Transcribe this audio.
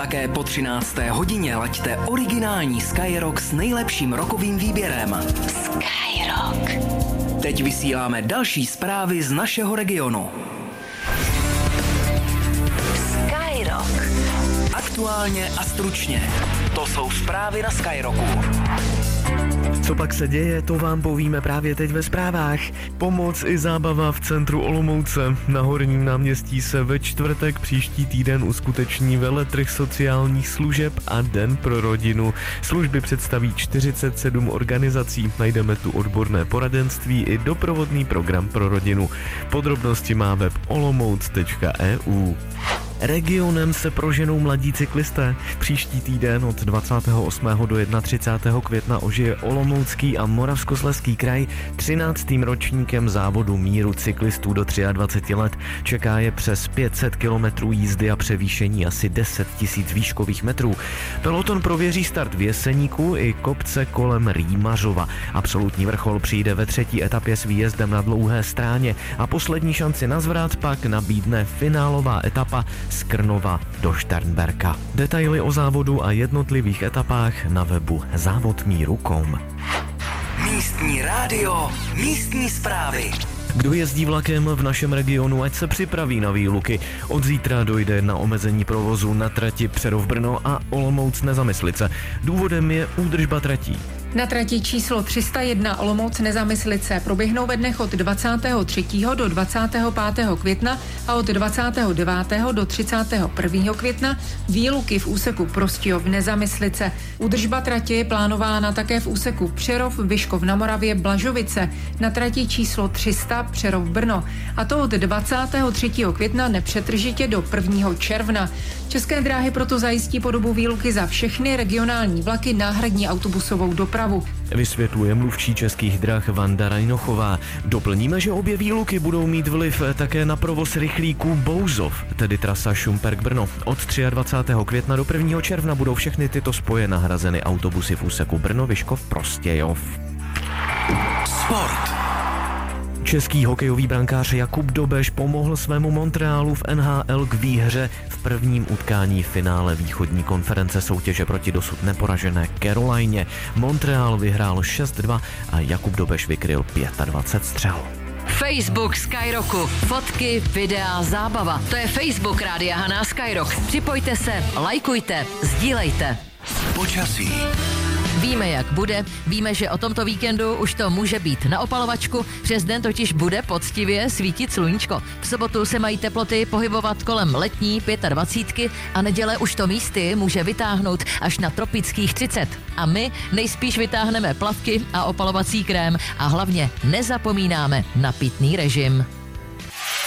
Také po 13. hodině laďte originální Skyrock s nejlepším rockovým výběrem. Skyrock. Teď vysíláme další zprávy z našeho regionu. Skyrock. Aktuálně a stručně. To jsou zprávy na Skyrocku. Co pak se děje, to vám povíme právě teď ve zprávách. Pomoc i zábava v centru Olomouce. Na Horním náměstí se ve čtvrtek příští týden uskuteční veletrh sociálních služeb a Den pro rodinu. Služby představí 47 organizací. Najdeme tu odborné poradenství i doprovodný program pro rodinu. Podrobnosti má web olomouc.eu. Regionem se proženou mladí cyklisté. Příští týden od 28. do 31. května ožije Olomoucký a Moravskoslezský kraj 13. ročníkem závodu míru cyklistů do 23 let. Čeká je přes 500 kilometrů jízdy a převýšení asi 10 000 výškových metrů. Peloton prověří start v Jeseníku i kopce kolem Rýmařova. Absolutní vrchol přijde ve 3. etapě s výjezdem na Dlouhé Stráně a poslední šanci na zvrat pak nabídne finálová etapa z Krnova do Šternberka. Detaily o závodu a jednotlivých etapách na webu závodmíru.com. Místní rádio, místní zprávy. Kdo jezdí vlakem v našem regionu, ať se připraví na výluky. Od zítra dojde na omezení provozu na trati Přerov-Brno a Olomouc-Nezamyslice. Důvodem je údržba tratí. Na trati číslo 301 Olomouc-Nezamyslice proběhnou ve dnech od 23. do 25. května a od 29. do 31. května výluky v úseku Prostějov-Nezamyslice. Údržba trati je plánována také v úseku Přerov-Vyškov na Moravě Blažovice na trati číslo 300 Přerov-Brno, a to od 23. května nepřetržitě do 1. června. České dráhy proto zajistí po dobu výluky za všechny regionální vlaky náhradní autobusovou dopravu. Vysvětluje mluvčí Českých drah Vanda Rajnochová. Doplníme, že obě výluky budou mít vliv také na provoz rychlíků Bouzov, tedy trasa Šumperk-Brno. Od 23. května do 1. června budou všechny tyto spoje nahrazeny autobusy v úseku Brno-Vyškov-Prostějov. Sport. Český hokejový brankář Jakub Dobeš pomohl svému Montrealu v NHL k výhře v prvním utkání finále východní konference soutěže proti dosud neporažené Carolině. Montreal vyhrál 6-2 a Jakub Dobeš vykryl 25 střel. Facebook Skyrocku. Fotky, videa, zábava. To je Facebook Rádia Haná Skyrock. Připojte se, lajkujte, sdílejte. Počasí. Víme, jak bude, víme, že o tomto víkendu už to může být na opalovačku, přes den totiž bude poctivě svítit sluníčko. V sobotu se mají teploty pohybovat kolem letní 25 a neděle už to místy může vytáhnout až na tropických 30. A my nejspíš vytáhneme plavky a opalovací krém a hlavně nezapomínáme na pitný režim.